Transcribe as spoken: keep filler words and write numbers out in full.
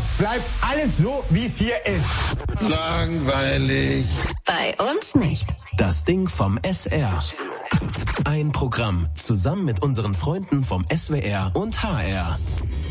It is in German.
bleibt alles so, wie es hier ist. Langweilig. Bei uns nicht. Das Ding vom S R. Ein Programm zusammen mit unseren Freunden vom S W R und H R.